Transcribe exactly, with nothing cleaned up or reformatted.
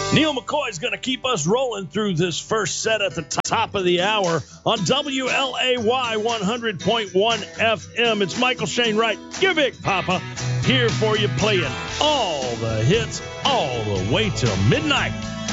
Neil McCoy is going to keep us rolling through this first set at the t- top of the hour on W L A Y one hundred point one F M. It's Michael Shane Wright, your Big Papa, here for you playing all the hits all the way till midnight.